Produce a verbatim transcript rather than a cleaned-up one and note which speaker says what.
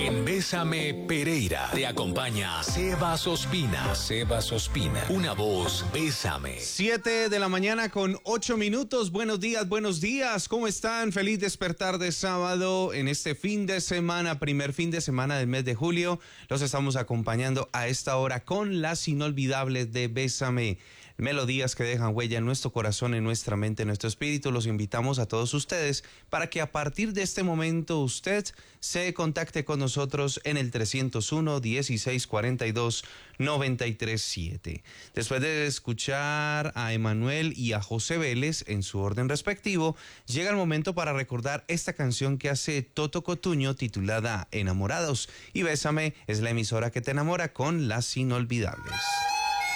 Speaker 1: En Bésame Pereira te acompaña Sebas Ospina. Sebas Ospina, una voz, Bésame.
Speaker 2: Siete de la mañana con ocho minutos. Buenos días, buenos días. ¿Cómo están? Feliz despertar de sábado en este fin de semana, primer fin de semana del mes de julio. Los estamos acompañando a esta hora con las inolvidables de Bésame. Melodías que dejan huella en nuestro corazón, en nuestra mente, en nuestro espíritu. Los invitamos a todos ustedes para que a partir de este momento usted se contacte con nosotros en el trescientos uno, dieciséis cuarenta y dos, noventa y tres siete. Después de escuchar a Emanuel y a José Vélez en su orden respectivo, llega el momento para recordar esta canción que hace Toto Cotuño titulada Enamorados. Y Bésame es la emisora que te enamora con las inolvidables.